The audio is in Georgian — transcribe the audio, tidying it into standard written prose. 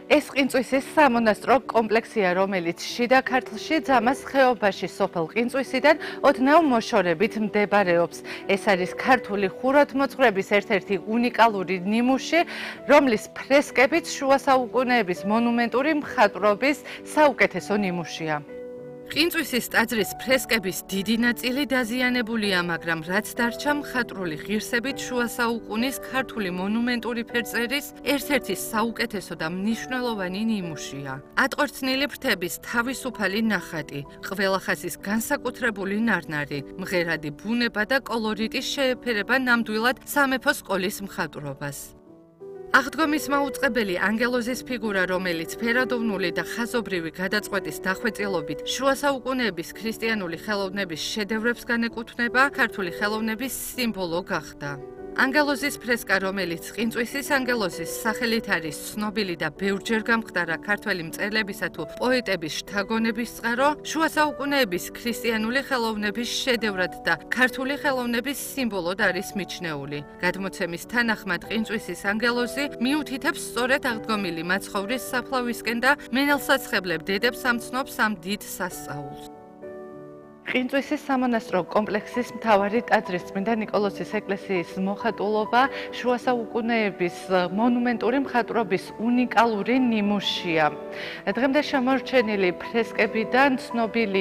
ეს ყინწვისის სამონასტრო კომპლექსია, რომელიც შიდა ქართლში, ძამას ხეობაში, სოფელ ყინწვისიდან ოდნავ მოშორებით მდებარეობს. ეს არის ქართული ხუროთმოძღვრების ერთ-ერთი უნიკალური ნიმუში, რომლის ფრესკებით შუა საუკუნეების მონუმენტური მხატვრობის საუკეთესო ნიმუშია. ყინწვისის ტაძრის ფრესკების დიდი ნაწილი დაზიანებულია, მაგრამ რაც დარჩა მხატვრული ღირსებით შუა საუკუნის ქართული მონუმენტური ფერწერის ერთ-ერთი საუკეთესო და მნიშვნელოვანი ნიმუშია. ატყორცნილი ფრთების თავისუფალი ნახატი, ყველა ხაზის განსაკუთრებული ნარნარი, მღერადი ბუნება და კოლორიტის შეეფერება ნამდვილად სამეფო სკოლის მხატვრობას. აღდგომის მაუწყებელი ანგელოზის ფიგურა, რომელიც ფერადოვნული და ხაზობრივი გადაწყვეტის დახვეწილობით შუა საუკუნეების ქრისტიანული ხელოვნების შედევრებს განეკუთვნება, ქართული ხელოვნების სიმბოლო გახდა. ანგელოზის ფრესკა, რომელიც ყინწვისის ანგელოზის სახელით არის ცნობილი და ბევრჯერ გამხდარა ქართველი მწერლებისა თუ პოეტების შთაგონების წყარო, შუა საუკუნეების ქრისტიანული ხელოვნების შედევრად და ქართული ხელოვნების სიმბოლოდ არის მიჩნეული. გადმოცემის თანახმად ყინწვისის ანგელოზი მიუთითებს სწორედ აღდგომილი მაცხოვრის საფლავისკენ და მენელსაცხებლებ დედებს ამცნობს ამ დიდ სასწაულს. ყინწვისის სამონასტრო კომპლექსის მთავარი ტაძრის წმინდა ნიკოლოზის ეკლესიის მოხატულობა შუა საუკუნეების მონუმენტური მხატვრობის უნიკალური ნიმუშია. დღემდე შემორჩენილი ფრესკებიდან ცნობილი